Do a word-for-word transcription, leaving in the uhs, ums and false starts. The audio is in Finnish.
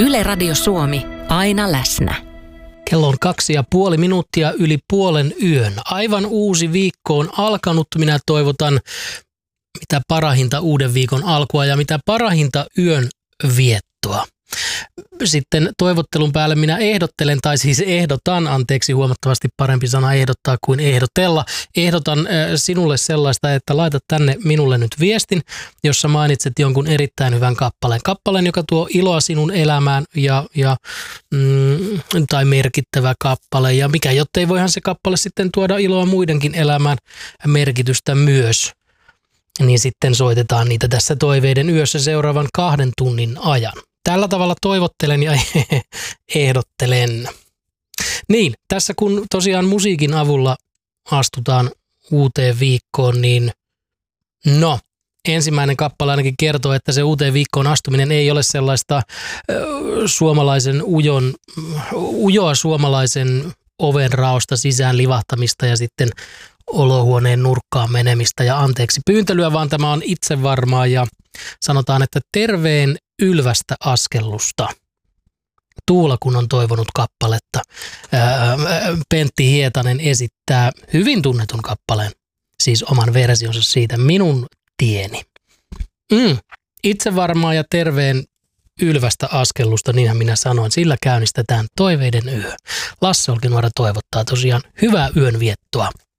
Yle Radio Suomi, aina läsnä. Kello on kaksi ja puoli minuuttia yli puolen yön. Aivan uusi viikko on alkanut. Minä toivotan mitä parahinta uuden viikon alkua ja mitä parahinta yön viettoa. Sitten toivottelun päälle minä ehdottelen, tai siis ehdotan, anteeksi, huomattavasti parempi sana ehdottaa kuin ehdotella. Ehdotan äh, sinulle sellaista, että laitat tänne minulle nyt viestin, jossa mainitset jonkun erittäin hyvän kappaleen. Kappaleen, joka tuo iloa sinun elämään ja, ja, mm, tai merkittävä kappale. Ja mikä jottei voihan se kappale sitten tuoda iloa muidenkin elämään, merkitystä myös. Niin sitten soitetaan niitä tässä toiveiden yössä seuraavan kahden tunnin ajan. Tällä tavalla toivottelen ja ehdottelen. Niin, tässä kun tosiaan musiikin avulla astutaan uuteen viikkoon, niin no, ensimmäinen kappale ainakin kertoo, että se uuteen viikkoon astuminen ei ole sellaista äh, suomalaisen ujon, ujoa suomalaisen oven raosta sisään livahtamista ja sitten olohuoneen nurkkaan menemistä ja anteeksi pyyntelyä, vaan tämä on itsevarmaa ja sanotaan, että terveen ylvästä askellusta. Tuula kun on toivonut kappaletta. Ää, Pentti Hietanen esittää hyvin tunnetun kappaleen, siis oman versionsa siitä Minun tieni. Mm, itsevarmaa ja terveen ylvästä askellusta, niinhän minä sanoin. Sillä käynnistetään toiveiden yö. Lasse Olkinuora toivottaa tosiaan hyvää yön viettoa.